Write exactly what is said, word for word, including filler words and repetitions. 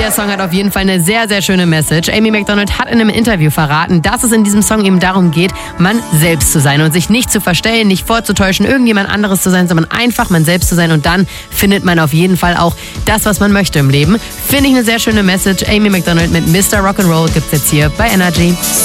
Der Song hat auf jeden Fall eine sehr, sehr schöne Message. Amy Macdonald hat in einem Interview verraten, dass es in diesem Song eben darum geht, man selbst zu sein und sich nicht zu verstellen, nicht vorzutäuschen, irgendjemand anderes zu sein, sondern einfach man selbst zu sein, und dann findet man auf jeden Fall auch das, was man möchte im Leben. Finde ich eine sehr schöne Message. Amy Macdonald mit Mister Rock'n'Roll gibt's jetzt hier bei Energy.